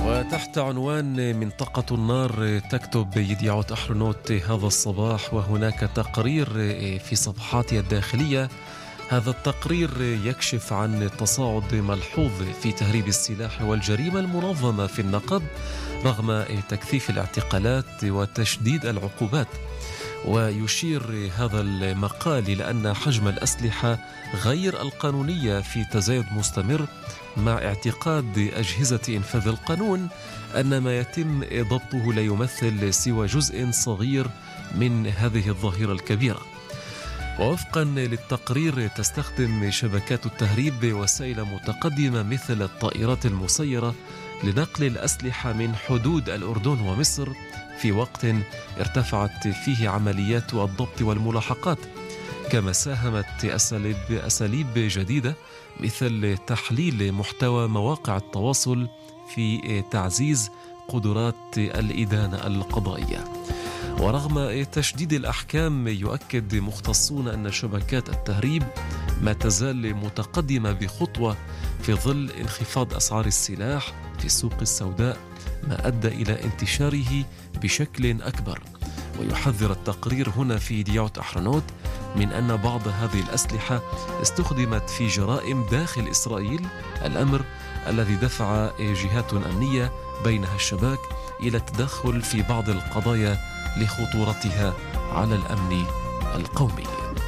وتحت عنوان منطقة النار تكتب يديعوت أحرنوت هذا الصباح وهناك تقرير في صفحاتها الداخلية. هذا التقرير يكشف عن تصاعد ملحوظ في تهريب السلاح والجريمة المنظمة في النقب رغم تكثيف الاعتقالات وتشديد العقوبات. ويشير هذا المقال إلى أن حجم الأسلحة غير القانونية في تزايد مستمر، مع اعتقاد أجهزة إنفاذ القانون أن ما يتم ضبطه لا يمثل سوى جزء صغير من هذه الظاهرة الكبيرة. ووفقا للتقرير تستخدم شبكات التهريب وسائل متقدمة مثل الطائرات المسيرة لنقل الأسلحة من حدود الأردن ومصر في وقت ارتفعت فيه عمليات الضبط والملاحقات، كما ساهمت أساليب جديدة مثل تحليل محتوى مواقع التواصل في تعزيز قدرات الإدانة القضائية. ورغم تشديد الأحكام يؤكد مختصون أن شبكات التهريب ما تزال متقدمة بخطوة في ظل انخفاض أسعار السلاح في السوق السوداء، ما أدى إلى انتشاره بشكل أكبر. ويحذر التقرير هنا في يديعوت أحرنوت من أن بعض هذه الأسلحة استخدمت في جرائم داخل إسرائيل، الأمر الذي دفع جهات أمنية بينها الشباك إلى التدخل في بعض القضايا لخطورتها على الأمن القومي.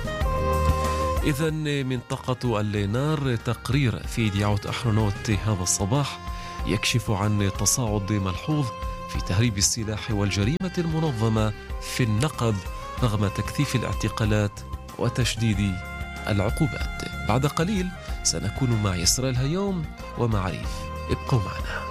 إذن منطقة النار تقرير في يديعوت أحرنوت هذا الصباح يكشف عن تصاعد ملحوظ في تهريب السلاح والجريمة المنظمة في النقب رغم تكثيف الاعتقالات وتشديد العقوبات. بعد قليل سنكون مع إسرائيل هيوم ومعاريف، ابقوا معنا.